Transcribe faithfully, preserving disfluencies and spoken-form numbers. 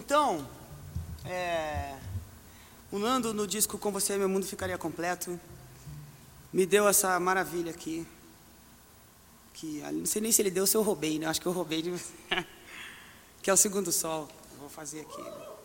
Então, é, o Nando, no disco Com Você Meu Mundo Ficaria Completo, me deu essa maravilha aqui. Que, não sei nem se ele deu ou se eu roubei, né? Acho que eu roubei de você. Que é o Segundo Sol. Vou fazer aqui.